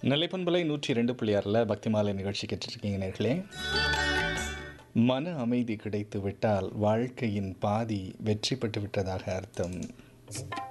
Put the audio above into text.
நிலைப்பண்பலை 102.6ல பக்தி மாலை நிகழ்ச்சி கேட்டுட்ருக்கீங்க நேர்களே. மன அமைதி கிடைத்து விட்டால் வாழ்க்கையின் பாதி வெற்றி பெற்று விட்டதாக அர்த்தம்.